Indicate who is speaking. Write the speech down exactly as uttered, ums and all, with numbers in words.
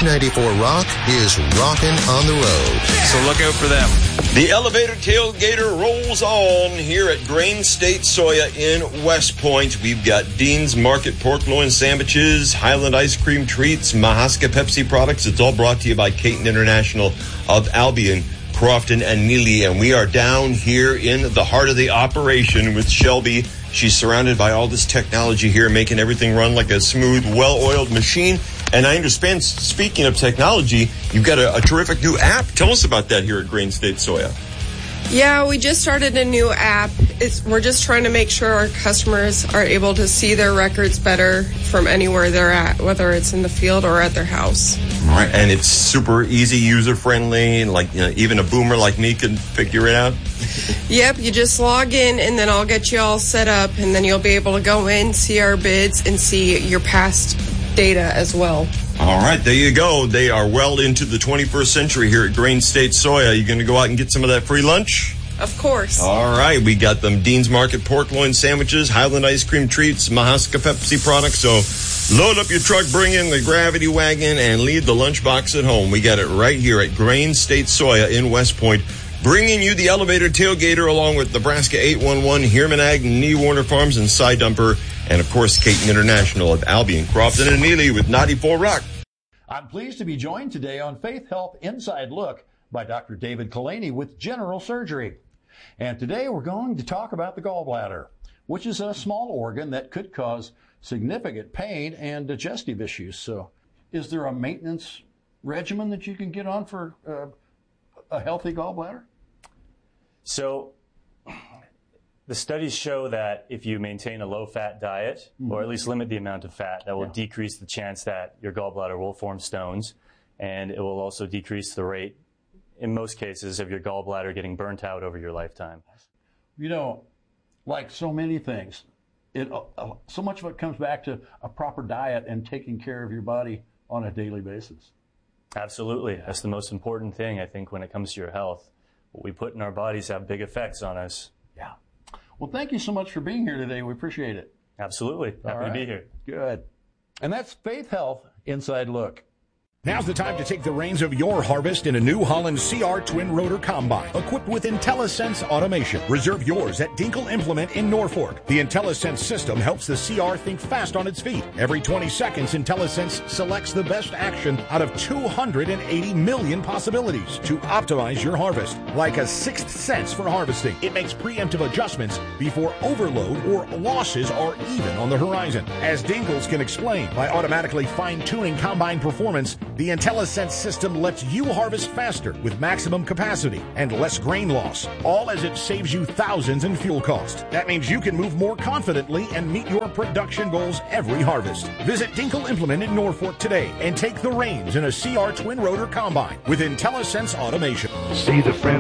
Speaker 1: ninety-four Rock is rocking on the road.
Speaker 2: So look out for them.
Speaker 3: The Elevator Tailgater rolls on here at Grain State Soya in West Point. We've got Dean's Market Pork Loin Sandwiches, Highland Ice Cream Treats, Mahaska Pepsi products. It's all brought to you by Caton International of Albion, Crofton, and Neely. And we are down here in the heart of the operation with Shelby. She's surrounded by all this technology here, making everything run like a smooth, well-oiled machine. And I understand, speaking of technology, you've got a, a terrific new app. Tell us about that here at Grain State Soya.
Speaker 4: Yeah, we just started a new app. It's, we're just trying to make sure our customers are able to see their records better from anywhere they're at, whether it's in the field or at their house.
Speaker 3: All right, and it's super easy, user-friendly, like, you know, even a boomer like me can figure it out?
Speaker 4: Yep, you just log in, and then I'll get you all set up, and then you'll be able to go in, see our bids, and see your past data as well.
Speaker 3: All right, there you go. They are well into the twenty-first century here at Grain State Soya. You going to go out and get some of that free lunch?
Speaker 4: Of course.
Speaker 3: All right, we got them Dean's Market Pork Loin Sandwiches, Highland Ice Cream Treats, Mahaska Pepsi products. So load up your truck, bring in the Gravity Wagon, and leave the lunchbox at home. We got it right here at Grain State Soya in West Point, bringing you the Elevator Tailgater along with Nebraska eight one one, Heerman Ag, Nee Warner Farms, and Side Dumper, and of course Caton International of Albion, Crofton, and Neely with ninety-four Rock.
Speaker 5: I'm pleased to be joined today on Faith Health Inside Look by Doctor David Kalani with General Surgery. And today we're going to talk about the gallbladder, which is a small organ that could cause significant pain and digestive issues. So is there a maintenance regimen that you can get on for uh, a healthy gallbladder?
Speaker 6: So the studies show that if you maintain a low-fat diet, mm-hmm. or at least limit the amount of fat, that will yeah. decrease the chance that your gallbladder will form stones, and it will also decrease the rate, in most cases, of your gallbladder getting burnt out over your lifetime.
Speaker 5: You know, like so many things, it uh, so much of it comes back to a proper diet and taking care of your body on a daily basis.
Speaker 6: Absolutely. That's the most important thing, I think, when it comes to your health. What we put in our bodies have big effects on us.
Speaker 5: Yeah. Well, thank you so much for being here today. We appreciate it.
Speaker 6: Absolutely. Happy
Speaker 5: right.
Speaker 6: to be here.
Speaker 5: Good. And that's Faith Health Inside Look.
Speaker 7: Now's the time to take the reins of your harvest in a New Holland C R Twin Rotor Combine, equipped with IntelliSense automation. Reserve yours at Dinkle Implement in Norfolk. The IntelliSense system helps the C R think fast on its feet. Every twenty seconds, IntelliSense selects the best action out of two hundred eighty million possibilities to optimize your harvest. Like a sixth sense for harvesting, it makes preemptive adjustments before overload or losses are even on the horizon. As Dinkles can explain, by automatically fine-tuning combine performance, the IntelliSense system lets you harvest faster with maximum capacity and less grain loss, all as it saves you thousands in fuel cost. That means you can move more confidently and meet your production goals every harvest. Visit Dinkle Implement in Norfolk today and take the reins in a C R Twin Rotor Combine with IntelliSense automation.
Speaker 8: See the friend